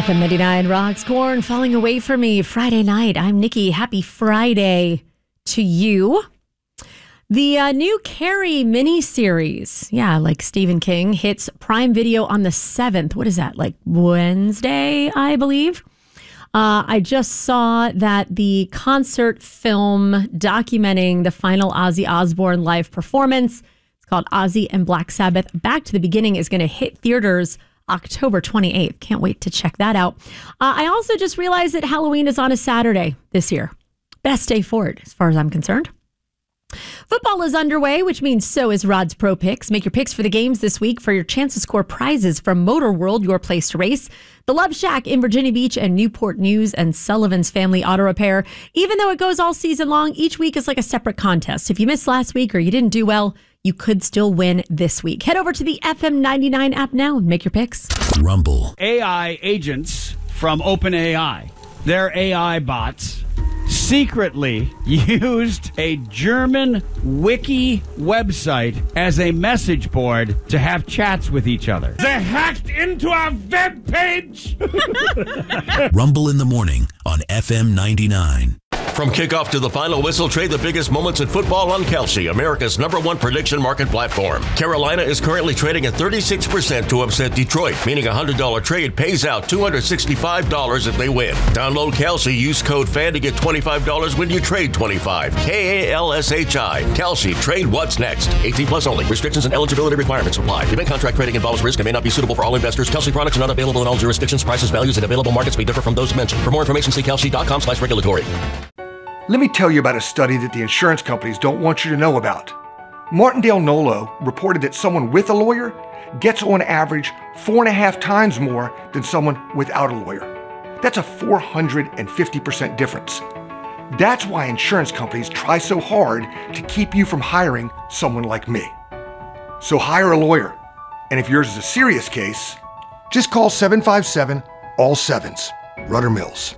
FM 99 rocks. Corn falling away from me Friday night. I'm Nikki. Happy Friday to you. The new Carrie miniseries, like Stephen King, hits Prime Video on the 7th. What is that, like Wednesday, I believe? I just saw that the concert film documenting the final Ozzy Osbourne live performance, it's called Ozzy and Black Sabbath, Back to the Beginning, is going to hit theaters October 28th. Can't wait to check that out. I also just realized that Halloween is on a Saturday this year. Best day for it, as far as I'm concerned. Football is underway, which means so is Rod's Pro Picks. Make your picks for the games this week for your chance to score prizes from Motor World, your place to race, the Love Shack in Virginia Beach, and Newport News and Sullivan's Family Auto Repair. Even though it goes all season long, each week is like a separate contest. If you missed last week or you didn't do well, you could still win this week. Head over to the FM 99 app now and make your picks. Rumble. AI agents from OpenAI, their AI bots, secretly used a German wiki website as a message board to have chats with each other. They hacked into our web page! Rumble in the morning on FM 99. From kickoff to the final whistle, trade the biggest moments in football on Kalshi, America's #1 prediction market platform. Carolina is currently trading at 36% to upset Detroit, meaning a $100 trade pays out $265 if they win. Download Kalshi, use code FAN to get $25 when you trade $25. KALSHI. Kalshi, trade what's next. 18 plus only. Restrictions and eligibility requirements apply. Event contract trading involves risk and may not be suitable for all investors. Kalshi products are not available in all jurisdictions. Prices, values, and available markets may differ from those mentioned. For more information, see kalshi.com/regulatory. Let me tell you about a study that the insurance companies don't want you to know about. Martindale Nolo reported that someone with a lawyer gets on average 4.5 times more than someone without a lawyer. That's a 450% difference. That's why insurance companies try so hard to keep you from hiring someone like me. So hire a lawyer. And if yours is a serious case, just call 757-ALL-7s. Rudder Mills.